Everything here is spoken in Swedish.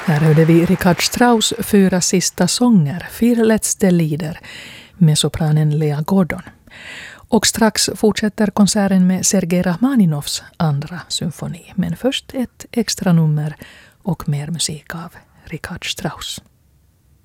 Här hörde vi Richard Strauss 4 sista sånger, 4 letzte Lieder, med sopranen Lea Gordon. Och strax fortsätter konserten med Sergej Rachmaninovs andra symfoni. Men först ett extra nummer och mer musik av Richard Strauss.